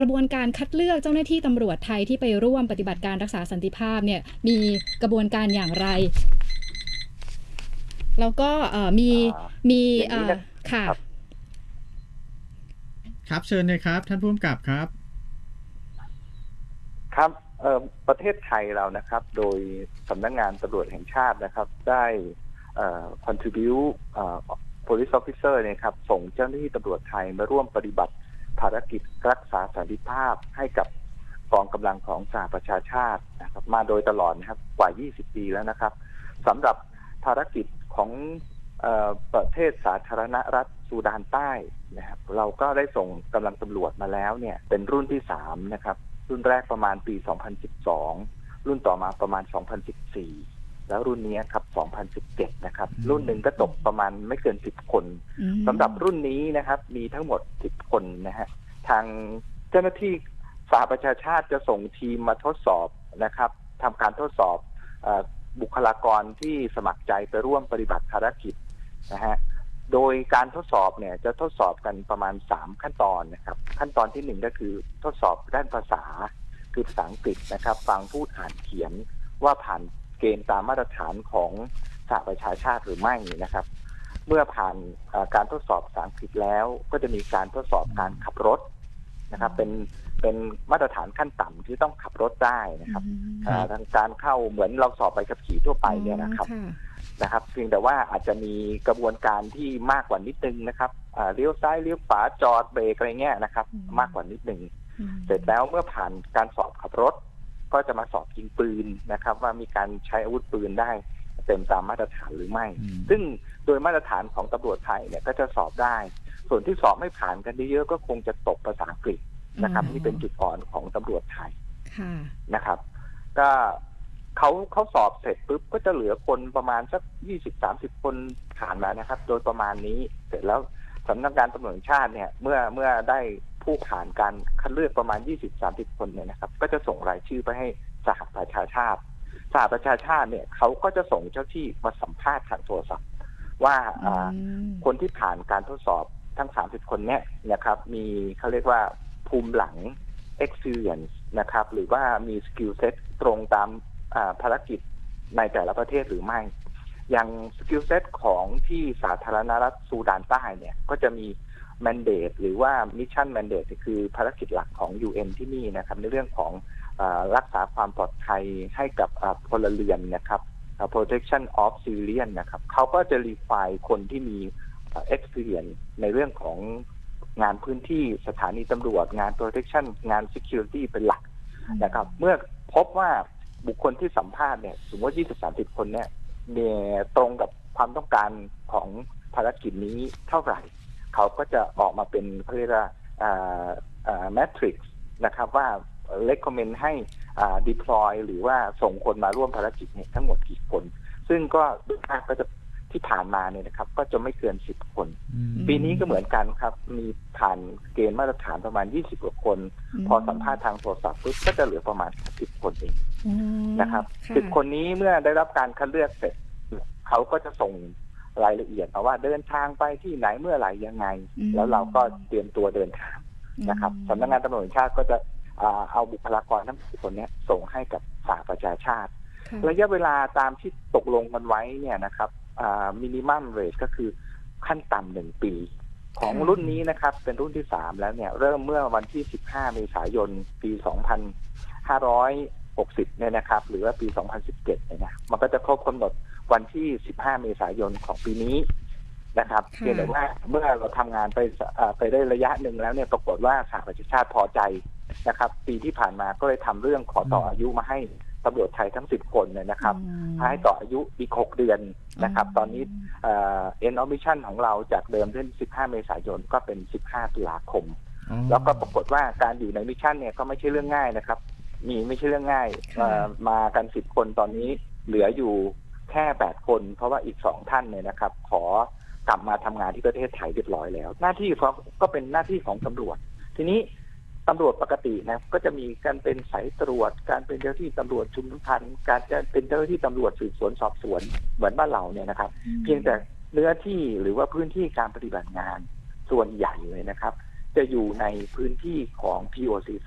กระบวนการคัดเลือกเจ้าหน้าที่ตำรวจไทยที่ไปร่วมปฏิบัติการรักษาสันติภาพเนี่ยมีกระบวนการอย่างไรแล้วก็มีมีค่ะครับเชิญเลยครับท่านผู้กำกับครับครับประเทศไทยเรานะครับโดยสำนักงานตำรวจแห่งชาตินะครับได้contribute police officer เนี่ยครับส่งเจ้าหน้าที่ตำรวจไทยมาร่วมปฏิบัติภารกิจรักษาสันติภาพให้กับกองกำลังของสหประชาชาตินะครับมาโดยตลอดนะครับกว่า20ปีแล้วนะครับสำหรับภารกิจของประเทศสาธารณรัฐซูดานใต้นะครับเราก็ได้ส่งกำลังตำรวจมาแล้วเนี่ยเป็นรุ่นที่3นะครับรุ่นแรกประมาณปี2012รุ่นต่อมาประมาณ2014แล้วรุ่นนี้ครับ2017นะครับรุ่นหนึ่งก็ตกประมาณไม่เกิน10คนสำหรับรุ่นนี้นะครับมีทั้งหมด10คนนะฮะทางเจ้าหน้าที่สหประชาชาติจะส่งทีมมาทดสอบนะครับทำการทดสอบบุคลากรที่สมัครใจไปร่วมปฏิบัติภารกิจนะฮะโดยการทดสอบเนี่ยจะทดสอบกันประมาณ3ขั้นตอนนะครับขั้นตอนที่1ก็คือทดสอบด้านภาษาคือภาษาอังกฤษนะครับฟังพูดอ่านเขียนว่าผ่านเกณฑ์ตามมาตรฐานของสหประชาชาติหรือไม่นะครับเมื่อผ่านการทดสอบภาษาอังกฤษแล้วก็จะมีการทดสอบการขับรถนะครับเป็นมาตรฐานขั้นต่ำที่ต้องขับรถได้นะครับทางการเข้าเหมือนเราสอบใบขับขี่ทั่วไปเนี่ยนะครับเพียงแต่ว่าอาจจะมีกระบวนการที่มากกว่านิดนึงนะครับเลี้ยวซ้ายเลี้ยวขวาจอดเบรกอะไรเงี้ยนะครับมากกว่านิดนึงเสร็จแล้วเมื่อผ่านการสอบขับรถก็จะมาสอบยิงปืนนะครับว่ามีการใช้อาวุธปืนได้เต็มตามมาตรฐานหรือไม่ซึ่งโดยมาตรฐานของตำรวจไทยเนี่ยก็จะสอบได้ส่วนที่สอบไม่ผ่านกันเยอะๆก็คงจะตกภาษาอังกฤษนะครับนี่เป็นจุดอ่อนของตำรวจไทยนะครับก็เขาสอบเสร็จปุ๊บก็จะเหลือคนประมาณสัก20-30 คนผ่านมานะครับโดยประมาณนี้เสร็จแล้วสำนักงานตำรวจแห่งชาติเนี่ยเมื่อได้ผู้ผ่านการคัดเลือกประมาณ20-30 คนเนี่ยนะครับก็จะส่งรายชื่อไปให้สหประชาชาติเนี่ยเขาก็จะส่งเจ้าที่มาสัมภาษณ์ทางโทรศัพท์ว่าคนที่ผ่านการทดสอบทั้ง30 คนเนี่ยนะครับมีเขาเรียกว่าภูมิหลัง experience นะครับหรือว่ามี skill set ตรงตามภารกิจในแต่ละประเทศหรือไม่อย่าง skill set ของที่สาธารณรัฐซูดานใต้เนี่ยก็จะมี mandate หรือว่า mission mandate คือภารกิจหลักของ UN ที่นี่นะครับในเรื่องของรักษาความปลอดภัยให้กับพลเรือนนะครับ protection of civilian นะครับเขาก็จะ require คนที่มีexperience ในเรื่องของงานพื้นที่สถานีตำรวจงาน protection งาน security เป็นหลักนะครับเมื่อพบว่าบุคคลที่สัมภาษณ์เนี่ยสมมติ20-30 คนเนี่ยตรงกับความต้องการของภารกิจนี้เท่าไหร่เขาก็จะออกมาเป็นเขาเรียกว่าmatrix นะครับว่า recommend ให้deploy หรือว่าส่งคนมาร่วมภารกิจเนี่ยทั้งหมดกี่คนซึ่งก็ก็จะที่ผ่านมาเนี่ยนะครับก็จะไม่เกิน10 คนปีนี้ก็เหมือนกันครับมีผ่านเกณฑ์มาตรฐานประมาณ20 กว่าคนพอสัมภาษณ์ทางโทรศัพท์ปุ๊บก็จะเหลือประมาณ10 คนเองนะครับ10 คนนี้เมื่อได้รับการคัดเลือกเสร็จเขาก็จะส่งรายละเอียดมาว่าเดินทางไปที่ไหนเมื่อไหร่ยังไงแล้วเราก็เตรียมตัวเดินทางนะครับสำนักงานตำรวจแห่งชาติก็จะเอาบุคลากรทั้ง10 คนนี้ส่งให้กับสหประชาชาติระยะเวลาตามที่ตกลงกันไว้เนี่ยนะครับมินิมัมเรทก็คือขั้นต่ำ1 ปีของรุ่นนี้นะครับเป็นรุ่นที่3แล้วเนี่ยเริ่มเมื่อวันที่15 เมษายนปี2560เนี่ยนะครับหรือว่าปี2017เนี่ยนะมันก็จะครบกำหนดวันที่15 เมษายนของปีนี้นะครับเพียงแต่ว่าเมื่อเราทำงานไปได้ระยะหนึ่งแล้วเนี่ยปรากฏว่าสหประชาชาติพอใจนะครับปีที่ผ่านมาก็เลยทำเรื่องขอต่ออายุมาให้ตำรวจไทยทั้ง10 คนเนี่ยนะครับให้ต่ออายุอีก6 เดือนนะครับตอนนี้end of mission ของเราจากเดิมที่15 เมษายนก็เป็น15 ตุลาคมแล้วก็ปรากฏว่าการอยู่ในมิชชั่นเนี่ยก็ไม่ใช่เรื่องง่ายนะครับไม่ใช่เรื่องง่ายมากัน10 คนตอนนี้เหลืออยู่แค่8 คนเพราะว่าอีก2 ท่านเนี่ยนะครับขอกลับมาทำงานที่ประเทศไทยเรียบร้อยแล้วหน้าที่ก็เป็นหน้าที่ของตำรวจทีนี้ตำรวจปกตินะก็จะมีการเป็นสายตรวจการเป็นเจ้าที่ตำรวจชุมนุมพันธ์การจะเป็นเจ้าที่ตำรวจสืบสวนสอบสวนเหมือนบ้านเราเนี่ยนะครับเพียงแต่เนื้อที่หรือว่าพื้นที่การปฏิบัติงานส่วนใหญ่เลยนะครับจะอยู่ในพื้นที่ของ POC